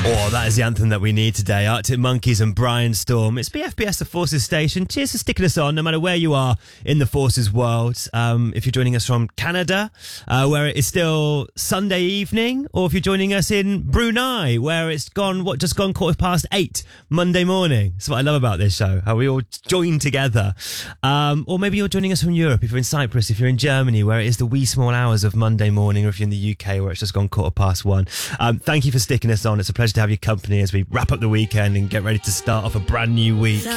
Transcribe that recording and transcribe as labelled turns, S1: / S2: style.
S1: Oh, that is the anthem that we need today. Arctic Monkeys and Brian Storm. It's BFBS, the Forces station. Cheers for sticking us on, no matter where you are in the Forces world. If you're joining us from Canada, where it is still Sunday evening, or if you're joining us in Brunei, where it's just gone 8:15 Monday morning. That's what I love about this show, how we all join together. Or maybe you're joining us from Europe, if you're in Cyprus, if you're in Germany, where it is the wee small hours of Monday morning, or if you're in the UK, where it's just gone 1:15. Thank you for sticking us on. It's a pleasure to have your company as we wrap up the weekend and get ready to start off a brand new week.